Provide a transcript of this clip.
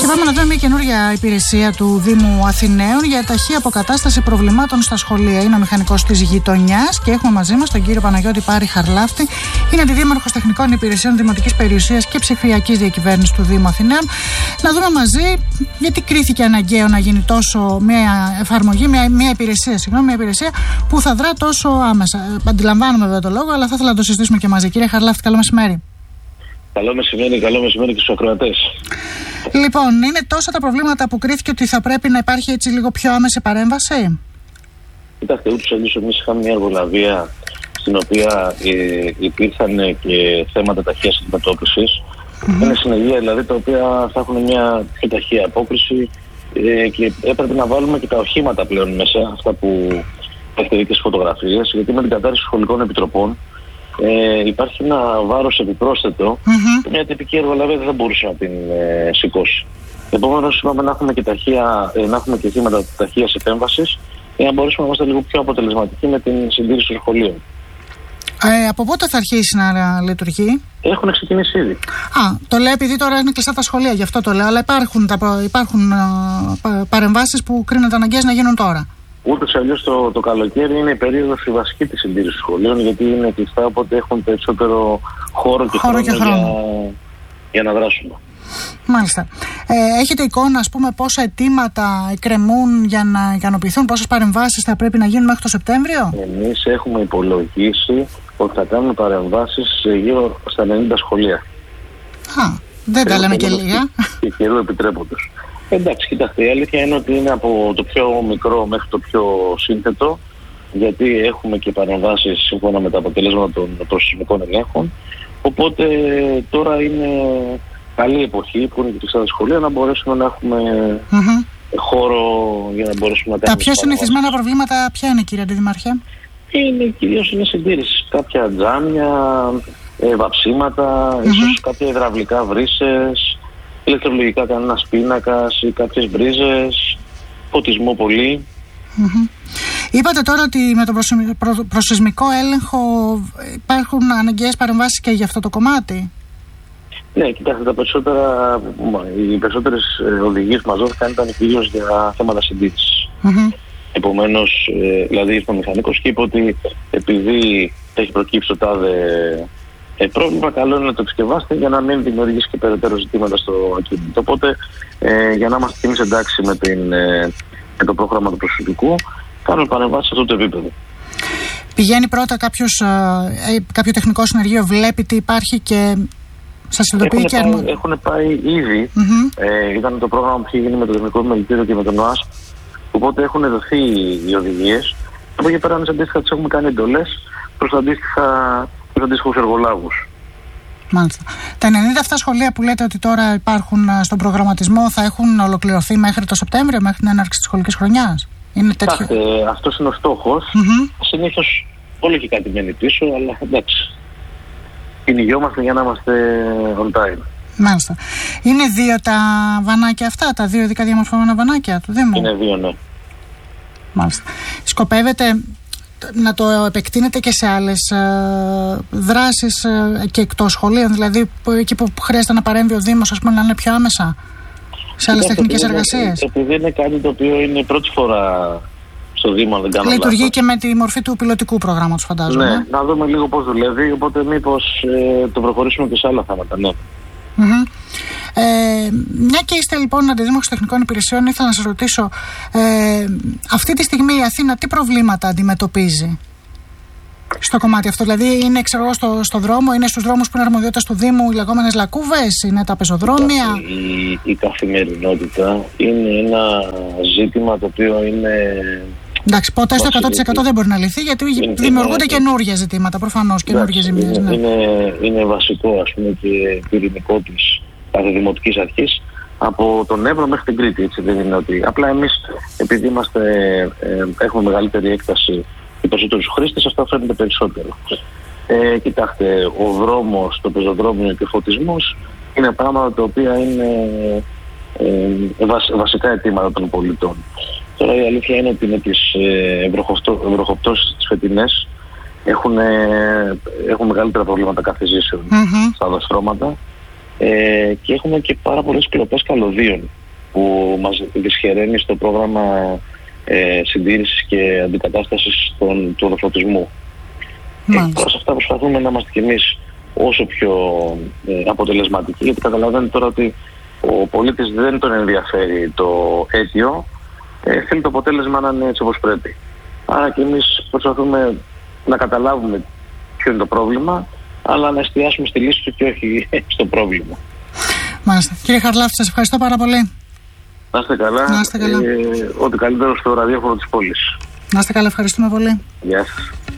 πάμε να δούμε μια καινούργια υπηρεσία του Δήμου Αθηναίων για ταχύ αποκατάσταση προβλημάτων στα σχολεία. Είναι ο μηχανικός της γειτονιάς και έχουμε μαζί μας τον κύριο Παναγιώτη Πάρη Χαρλάφτη. Είναι αντιδήμαρχος τεχνικών υπηρεσιών δημοτικής περιουσίας και ψηφιακής διακυβέρνησης του Δήμου Αθηναίων. Να δούμε μαζί γιατί κρίθηκε αναγκαίο να γίνει τόσο μια εφαρμογή, μια υπηρεσία που θα δρά τόσο άμεσα. Αντιλαμβάνομαι βέβαια το λόγο, αλλά θα ήθελα να το συζητήσουμε και μαζί. Κύριε Χαρλάφτη, καλό μεσημέρι. Καλό μεσημέρι και στους ακροατές. Λοιπόν, είναι τόσα τα προβλήματα που κρίθηκε ότι θα πρέπει να υπάρχει έτσι λίγο πιο άμεση παρέμβαση? Κοιτάξτε, ούτως αλλιώς εμείς είχαμε μια εργολαβία στην οποία υπήρχαν και θέματα ταχείας αντιμετώπισης. Είναι συνεργεία δηλαδή τα οποία θα έχουν μια πιο ταχεία απόκριση και έπρεπε να βάλουμε και τα οχήματα πλέον μέσα, αυτά που έχετε δει και στις φωτογραφίες, γιατί με την κατάρριση σχολικών επιτροπών υπάρχει ένα βάρος επιπρόσθετο και μια τυπική εργολαβία δεν θα μπορούσε να την σηκώσει. Επομένως, είπαμε να έχουμε και θύματα ταχείας επέμβασης για να μπορέσουμε να είμαστε λίγο πιο αποτελεσματικοί με την συντήρηση των σχολείων. Από πότε θα αρχίσει να λειτουργεί? Έχουν ξεκινήσει ήδη. Το λέω επειδή τώρα είναι κλειστά τα σχολεία, γι' αυτό το λέω. Αλλά υπάρχουν παρεμβάσεις που κρίνονται αναγκαίες να γίνουν τώρα. Ούτως ή αλλιώς το καλοκαίρι είναι η περίοδος η βασική της συντήρησης σχολείων, γιατί είναι κλειστά, οπότε έχουν περισσότερο χώρο και χρόνο για να δράσουμε. Μάλιστα. Έχετε εικόνα, ας πούμε, πόσα αιτήματα εκκρεμούν για να ικανοποιηθούν, πόσες παρεμβάσεις θα πρέπει να γίνουν μέχρι το Σεπτέμβριο? Εμείς έχουμε υπολογίσει ότι θα κάνουμε παρεμβάσεις γύρω στα 90 σχολεία. Δεν τα λέμε και λίγα. Και καιρού επιτρέποντος. Εντάξει, κοιτάξτε, η αλήθεια είναι ότι είναι από το πιο μικρό μέχρι το πιο σύνθετο, γιατί έχουμε και παρεμβάσεις σύμφωνα με τα αποτελέσματα των προσωπικών ελέγχων. Οπότε τώρα είναι καλή εποχή που είναι και κλειστά τα σχολεία να μπορέσουμε να έχουμε χώρο για να μπορέσουμε να κάνουμε. Τα πιο συνηθισμένα προβλήματα ποια είναι, κύριε Αντιδημάρχε? Είναι κυρίως συντήρηση. Κάποια τζάμια, βαψίματα, ίσως κάποια υδραυλικά βρύσες, ηλεκτρολογικά κανένας πίνακας ή κάποιες μπρίζες, φωτισμό πολύ. Είπατε τώρα ότι με τον προσεισμικό έλεγχο υπάρχουν αναγκαίες παρεμβάσεις και για αυτό το κομμάτι. Ναι, κοιτάξτε, οι περισσότερες οδηγίες που μας δόθηκαν ήταν κυρίως για θέματα συντήρησης. Επομένως, δηλαδή ήρθε ο μηχανικός και είπε ότι επειδή έχει προκύψει το τάδε πρόβλημα, καλό είναι να το επισκευάσετε για να μην δημιουργήσει και περαιτέρω ζητήματα στο ακίνητο. Οπότε, για να είμαστε κι εμείς εντάξει με το πρόγραμμα του προσωπικού, κάνουμε παρεμβάσεις σε αυτό το επίπεδο. Πηγαίνει πρώτα κάποιο τεχνικό συνεργείο, βλέπει τι υπάρχει και σας ειδοποιεί και αρμόδιο? Έχουν πάει ήδη. Ήταν το πρόγραμμα που είχε γίνει με το Τεχνικό Επιμελητήριο και με τον ΟΑΣΠ. Οπότε έχουν δοθεί οι οδηγίες. Από εκεί πέρα, αντίστοιχα, τις έχουμε κάνει εντολές προς αντίστοιχους εργολάβους. Μάλιστα. Τα 90 αυτά σχολεία που λέτε ότι τώρα υπάρχουν στον προγραμματισμό θα έχουν ολοκληρωθεί μέχρι το Σεπτέμβριο, μέχρι την έναρξη της σχολικής χρονιάς? Αυτός είναι ο στόχος. Συνήθως όλο και κάτι μένει πίσω, αλλά εντάξει. Κυνηγιόμαστε για να είμαστε on time. Μάλιστα. Είναι 2 τα βανάκια αυτά, τα 2 ειδικά διαμορφωμένα βανάκια του Δήμου? Είναι 2, ναι. Μάλιστα. Σκοπεύετε να το επεκτείνετε και σε άλλες δράσεις και εκτός σχολείων, δηλαδή εκεί που χρειάζεται να παρέμβει ο Δήμος, ας πούμε, να είναι πιο άμεσα σε άλλες τεχνικές εργασίες? Επειδή είναι κάτι το οποίο είναι πρώτη φορά στο Δήμο, αν δεν κάνω λάθος. Λειτουργεί και με τη μορφή του πιλωτικού προγράμματος, φαντάζομαι. Ναι, να δούμε λίγο πώς δουλεύει, οπότε μήπως το προχωρήσουμε και σε άλλα θέματα, ναι. Μια και είστε λοιπόν αντιδήμαρχος τεχνικών υπηρεσιών, ήθελα να σας ρωτήσω, αυτή τη στιγμή η Αθήνα τι προβλήματα αντιμετωπίζει στο κομμάτι αυτό? Δηλαδή είναι στο δρόμο, είναι στους δρόμους που είναι αρμοδιότητας του Δήμου οι λεγόμενες λακκούβες, είναι τα πεζοδρόμια? Η καθημερινότητα είναι ένα ζήτημα το οποίο είναι... Εντάξει, ποτέ στο 100% δεν μπορεί να λυθεί, γιατί δημιουργούνται καινούργια ζητήματα, προφανώς, καινούργιες ζημίες. Είναι βασικό, ας πούμε, και πυρηνικό της κάθε δημοτικής αρχής, από τον Εύρο μέχρι την Κρήτη, έτσι δεν είναι ότι... Απλά εμείς, επειδή έχουμε μεγαλύτερη έκταση και περισσότερους χρήστες, αυτά φαίνεται περισσότερο. Κοιτάξτε, ο δρόμος, το πεζοδρόμιο και ο φωτισμός είναι πράγματα τα οποία είναι βασικά αιτήματα των πολιτών. Τώρα η αλήθεια είναι ότι με τις βροχοπτώσεις τις φετινές έχουν μεγαλύτερα προβλήματα καθιζήσεων στα δαστρώματα. και έχουμε και πάρα πολλές κλοπές καλωδίων που μας δυσχεραίνει στο πρόγραμμα συντήρησης και αντικατάστασης του οδοφωτισμού. Τώρα σε αυτά προσπαθούμε να είμαστε κι εμείς όσο πιο αποτελεσματικοί, γιατί καταλαβαίνετε τώρα ότι ο πολίτης δεν τον ενδιαφέρει το αίτιο, θέλει το αποτέλεσμα να είναι έτσι όπως πρέπει. Άρα και εμείς προσπαθούμε να καταλάβουμε ποιο είναι το πρόβλημα, αλλά να εστιάσουμε στη λύση του και όχι στο πρόβλημα. Μάλιστα. Κύριε Χαρλάφτη, σας ευχαριστώ πάρα πολύ. Να είστε καλά. Να είστε καλά. Ό,τι καλύτερο στο ραδιόφωνο της πόλης. Να είστε καλά, ευχαριστούμε πολύ. Γεια σας.